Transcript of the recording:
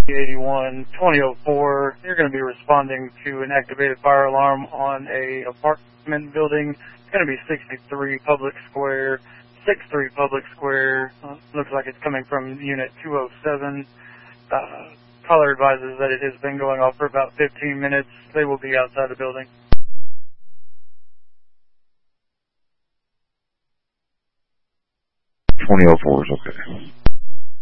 81 2004. You're going to be responding to an activated fire alarm on a apartment building. It's going to be 63 Public Square. 63 Public Square. Looks like it's coming from Unit 207. Caller advises that it has been going off for about 15 minutes. They will be outside the building. 2004 is okay.